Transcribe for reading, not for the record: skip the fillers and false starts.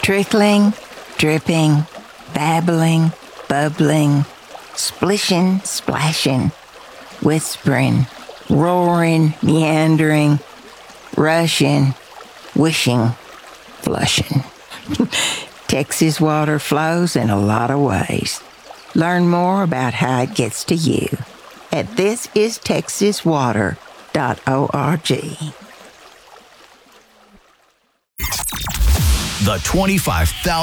Trickling, dripping, babbling, bubbling, splishing, splashing, whispering, roaring, meandering, rushing, wishing, flushing. Texas water flows in a lot of ways. Learn more about how it gets to you at thisistexaswater.org. The 25,000